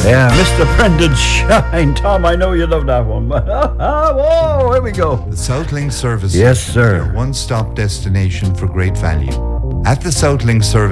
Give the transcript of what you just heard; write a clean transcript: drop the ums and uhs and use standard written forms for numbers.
Yeah, Mr. Brendan Shine. Tom, I know you love that one. Whoa, here we go. The Southlink Service Yes, Station, sir. your one-stop destination for great value. At the Southlink Service